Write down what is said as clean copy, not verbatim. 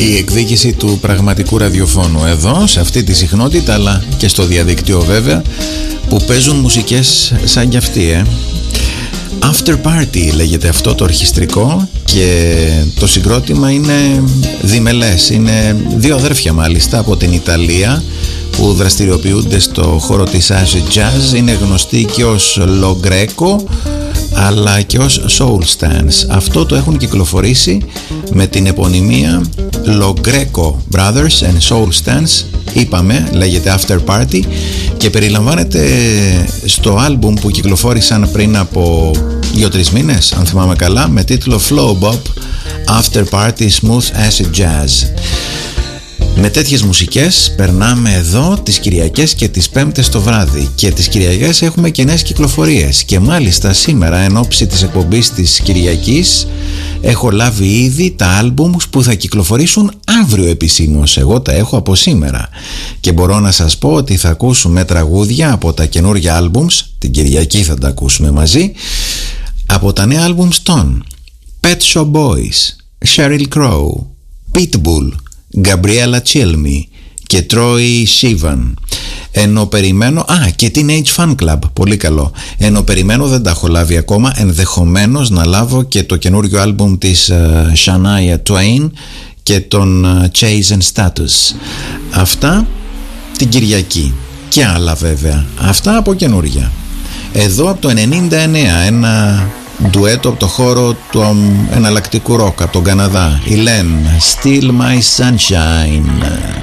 Η εκδίκηση του πραγματικού ραδιοφώνου εδώ, σε αυτή τη συχνότητα, αλλά και στο διαδικτύο βέβαια, που παίζουν μουσικές σαν κι αυτή, After Party λέγεται αυτό το ορχιστρικό, και το συγκρότημα είναι διμελές. Είναι δύο αδέρφια μάλιστα από την Ιταλία που δραστηριοποιούνται στο χώρο της acid jazz. Είναι γνωστοί και ως Lo Greco αλλά και ως Soul Stance. Αυτό το έχουν κυκλοφορήσει με την επωνυμία Lo Greco Brothers and Soul Stance. Είπαμε, λέγεται After Party και περιλαμβάνεται στο άλμπουμ που κυκλοφόρησαν πριν από 2-3 μήνες, αν θυμάμαι καλά, με τίτλο Flow Bop After Party Smooth Acid Jazz. Με τέτοιες μουσικές περνάμε εδώ τις Κυριακές και τις Πέμπτες το βράδυ, και τις Κυριακές έχουμε και νέες κυκλοφορίες, και μάλιστα σήμερα εν ώψη της εκπομπής της Κυριακής έχω λάβει ήδη τα άλμπουμς που θα κυκλοφορήσουν αύριο επισήμως. Εγώ τα έχω από σήμερα και μπορώ να σας πω ότι θα ακούσουμε τραγούδια από τα καινούργια άλμπουμς, την Κυριακή θα τα ακούσουμε μαζί, από τα νέα άλμπουμς των Pet Shop Boys, Sheryl Crow, Pitbull, Gabriella Cilmi και Troye Sivan. Ενώ περιμένω, και Teenage Fan Club, πολύ καλό. Ενώ περιμένω, δεν τα έχω λάβει ακόμα, ενδεχομένως να λάβω και το καινούριο άλμπουμ της Shania Twain και τον Chase and Status. Αυτά την Κυριακή και άλλα βέβαια. Αυτά από καινούρια. Εδώ από το 99 ένα ντουέτο από το χώρο του εναλλακτικού ροκ από τον Καναδά, η Len, Still My Sunshine.